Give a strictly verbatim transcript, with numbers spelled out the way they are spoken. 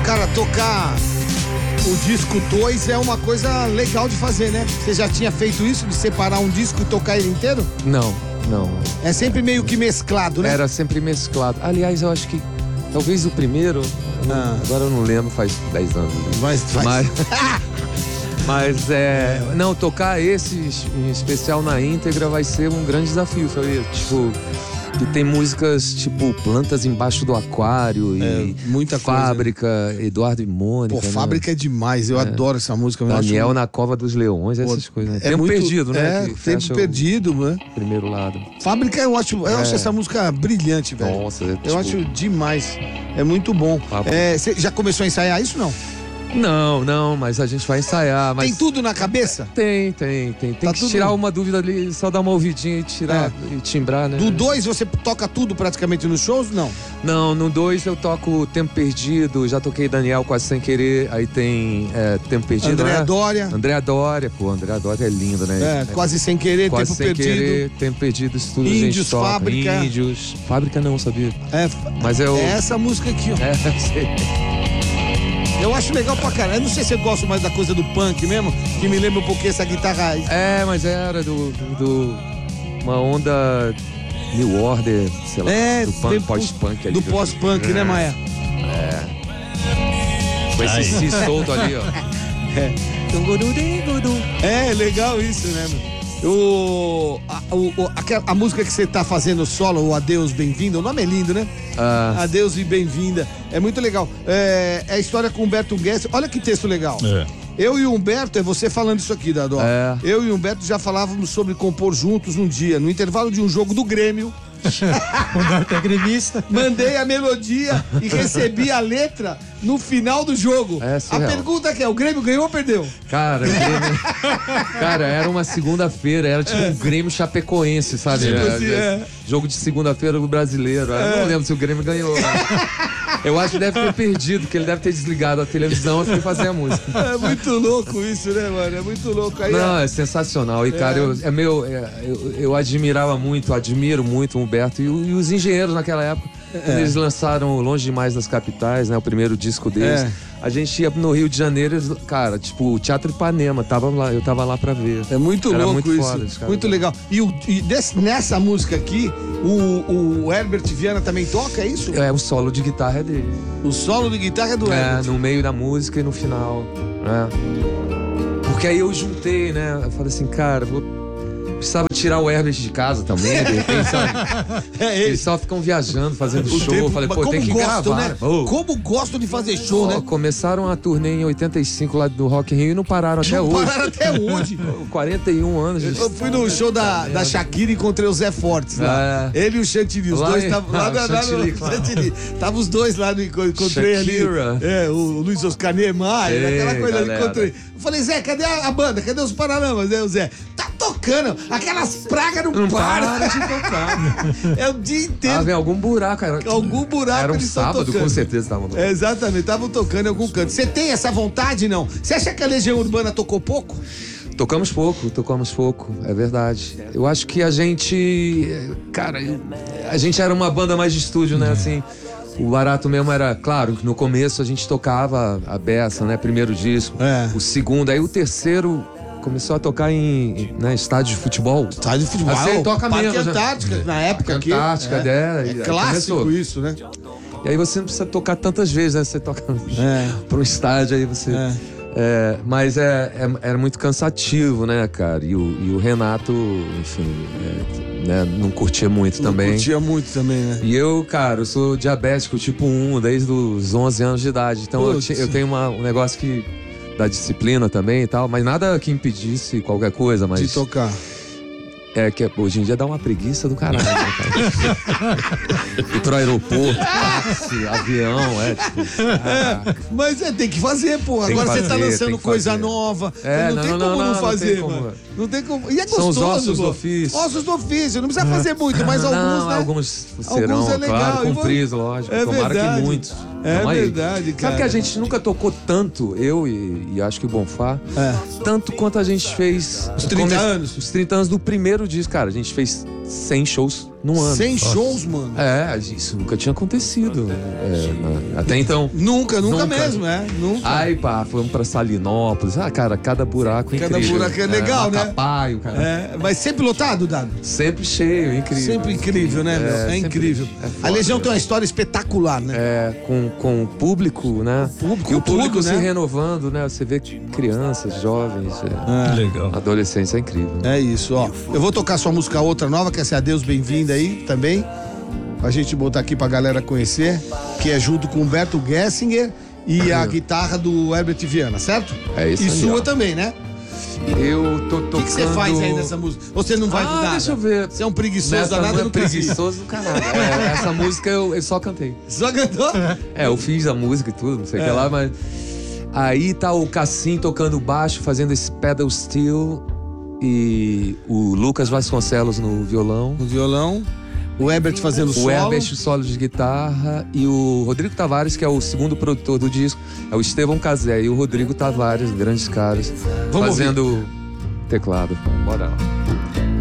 Cara, tocar o disco dois é uma coisa legal de fazer, né? Você já tinha feito isso, de separar um disco e tocar ele inteiro? Não, não. É sempre meio que mesclado, né? Era sempre mesclado. Aliás, eu acho que talvez o primeiro, eu não- Ah. agora eu não lembro, faz dez anos. Mas faz. Mas, mas é. Não, tocar esse em especial na íntegra vai ser um grande desafio, sabia? Tipo, que tem músicas tipo Plantas Embaixo do Aquário e É, muita coisa. Fábrica, Eduardo e Mônica. Pô, né? Fábrica é demais, eu adoro essa música. Eu Daniel acho- na Cova dos Leões, essas Pô, coisas. Né? é Tempo muito- Perdido, né? É, que Tempo fecha o Perdido, né? primeiro lado. Fábrica eu acho, eu É. acho essa música brilhante, velho. Nossa, é, Eu tipo, acho demais. É muito bom. Papo. É, você já começou a ensaiar isso, não? Não, não, mas a gente vai ensaiar. Mas Tem tudo na cabeça? Tem, tem, tem. Tem Tá que tudo- tirar uma dúvida ali, só dar uma ouvidinha e tirar É. e timbrar, né? Do dois você toca tudo praticamente nos shows? Não. Não, no dois eu toco Tempo Perdido, já toquei Daniel Quase Sem Querer, aí tem é, Tempo Perdido, Andréa né? Dória. Andréa Dória, pô, Andréa Dória é linda, né? É, Quase Sem Querer, Quase Tempo Sem Perdido. Querer, Tempo Perdido, isso tudo a Índios, gente toca. Fábrica. Índios, Fábrica não, sabia? É, Mas eu... é essa música aqui, ó. É, sei. Eu acho legal pra caralho. Eu não sei se eu gosto mais da coisa do punk mesmo, que me lembra um pouquinho essa guitarra. É, mas era do, do... Uma onda New Order, sei lá, É, do punk, tem- pós-punk ali. Do pós-punk, né, Maia? Com esse si solto ali, ó. É, legal isso, né, meu? O, a, o, o- aquela- a música que você tá fazendo solo, o Adeus Bem-vinda, o nome é lindo, né? Ah, Adeus e Bem-vinda. É muito legal. É, é a história com o Humberto Guest. Olha que texto legal. É. Eu e o Humberto, é você falando isso aqui, Dadó. É. Eu e o Humberto já falávamos sobre compor juntos um dia, no intervalo de um jogo do Grêmio. O Humberto é gremista. Mandei a melodia e recebi a letra no final do jogo. É a surreal. pergunta que é, o Grêmio ganhou ou perdeu? cara, o Grêmio... cara, era uma segunda-feira, era tipo um Grêmio Chapecoense, sabe? Tipo É, assim, é, é. Jogo de segunda-feira do brasileiro. Eu não lembro se o Grêmio ganhou. Né? Eu acho que deve ter perdido, porque ele deve ter desligado a televisão e foi fazer a música. É muito louco isso, né, mano? É muito louco. Aí, Não, é sensacional. E, cara, eu, é meu, é, eu, eu admirava muito, admiro muito o Humberto e, o- e os engenheiros naquela época. Quando eles lançaram Longe Demais das Capitais, né? O primeiro disco deles. É. A gente ia no Rio de Janeiro, eles- cara, tipo, o Teatro Ipanema, tava lá, eu tava lá pra ver. É muito Era louco muito isso. foda, os caras. Muito legal. E, o, e desse- nessa música aqui, o, o Herbert Viana também toca, é isso? É, o solo de guitarra é dele. O solo de guitarra é do É, Herbert. no meio da música e no final. né? Porque aí eu juntei, né? Eu falei assim, cara, vou... precisava tirar o Herbert de casa também, de repente, sabe? É Eles ele. só ficam viajando, fazendo O show. tempo- Eu falei, mas pô, como tem que gostam, gravar. né? Pô. Como gostam de fazer show, Pô, né? começaram a turnê em oitenta e cinco lá do Rock in Rio e não pararam até Não hoje. pararam até hoje. quarenta e um anos de Eu fui no show da, da Shakira e encontrei o Zé Fortes lá. É. Ele e o Chantilly, os Lá dois em- estavam lá, Ah, na- lá no Chantilly, claro. Chantilly. Tava os dois lá, no, encontrei Shakira. ali. É, o Luiz Oscar Niemeyer, Ei, aquela coisa ali, galera. encontrei. Eu falei, Zé, cadê a, a banda? Cadê os Paralamas? Aí o Zé, tá tocando, aquelas pragas não, Não param. para de tocar. É o dia inteiro. Tava em algum buraco. Era, Algum buraco Era um eles tão sábado, tocando. com certeza estavam. É, exatamente, estavam tocando em algum canto. Você tem essa vontade, não? Você acha que a Legião Urbana tocou pouco? Tocamos pouco, tocamos pouco, é verdade. Eu acho que a gente. Cara, a gente era uma banda mais de estúdio, né? Assim, o barato mesmo era, claro, que no começo a gente tocava a beça, né? Primeiro disco. É. O segundo, aí o terceiro começou a tocar em né, estádio de futebol. Estádio de futebol. Assim, toca Parque mesmo, já. Antártica, na época aqui. Antártica, é, é, é e- clássico começou. isso, né? E aí você não precisa tocar tantas vezes, né? Você toca É. para um estádio, aí você. É. É, mas é, é- era muito cansativo, né, cara? E o, e o Renato, enfim, é, né, não curtia muito Não também. curtia muito também, né? E eu, cara, eu sou diabético tipo um desde os onze anos de idade. Então eu, Putz. ti- eu tenho uma- um negócio que da disciplina também e tal, mas nada que impedisse qualquer coisa, mas De tocar. é que hoje em dia dá uma preguiça do caralho, né, cara? Ir pro aeroporto, táxi, avião, é tipo. ah, Mas é, tem que fazer, pô. Tem que Agora você tá fazer, lançando tem que coisa fazer. nova. É, não, não, tem não, como não, não, não, não fazer, tem como. mano. Não tem como. E é São gostoso, os ossos pô. do ofício. Ossos do ofício. Não precisa fazer muito, mas alguns, não, né? alguns serão, Alguns é legal. claro, E cumpridos, vou- lógico. É Tomara verdade. que muitos. É Tamo aí. verdade, cara. Sabe que a gente nunca tocou tanto, eu e, e acho que o Bonfá, É. tanto quanto a gente fez... Os trinta anos. Os trinta anos do primeiro disco, cara. A gente fez cem shows num ano. cem shows, mano? É, isso nunca tinha acontecido. É, na- até então. Nunca, nunca, Nunca. mesmo, é. Nunca. Aí, pá, fomos pra Salinópolis. Ah, cara, cada buraco é Cada incrível. buraco é legal, né? Macapaio, cara. É, mas sempre lotado, Dado? Sempre cheio, incrível. Sempre incrível, né, meu? É, sempre- incrível. é foda, A Legião né? tem uma história espetacular, né? É, com, com o público, né? público, e o público tudo, se né? renovando, né? Você vê crianças, jovens. É. Legal. A adolescência é incrível. É isso, ó. Eu vou tocar sua música outra nova, que é essa Adeus Bem-vinda aí também. Pra gente botar aqui pra galera conhecer. Que é junto com Humberto Gessinger e a guitarra do Herbert Viana, certo? É isso E aí, sua ó. também, né? Eu tô tocando... O que que você faz aí nessa música? Você não vai Ah, nada? deixa eu ver. Você é um preguiçoso Nessa danado, não eu é não precisa. preguiçoso do caralho. É, essa música eu, eu só cantei. Só cantou? É, eu fiz a música e tudo, não sei o É. que lá, mas... Aí tá o Cassim tocando baixo, fazendo esse pedal steel. E o Lucas Vasconcelos no violão. No violão. O Herbert fazendo O solo. Herbert solo de guitarra. E o Rodrigo Tavares, que é o segundo produtor do disco. É o Estevão Cazé e o Rodrigo Tavares, grandes caras. Vamos fazendo teclado. Bora lá.